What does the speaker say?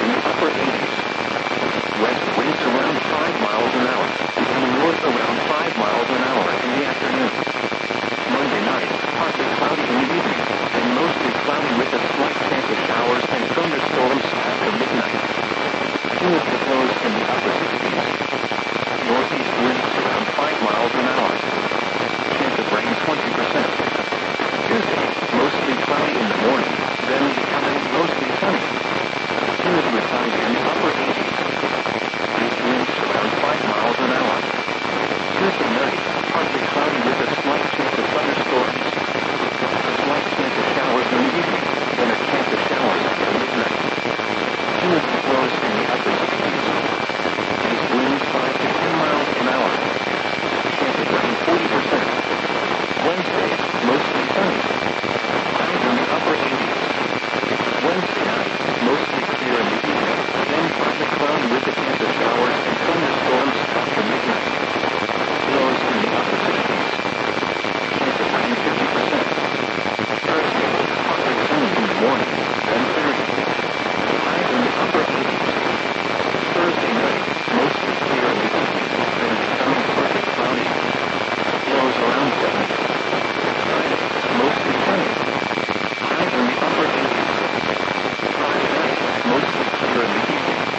in the upper 80s. West winds around 5 miles an hour, becoming north around 5 miles an hour in the afternoon. Monday night, partly cloudy in the evening, and mostly cloudy with a slight chance of showers and thunderstorms after midnight. Cumulative lows in the upper 60s.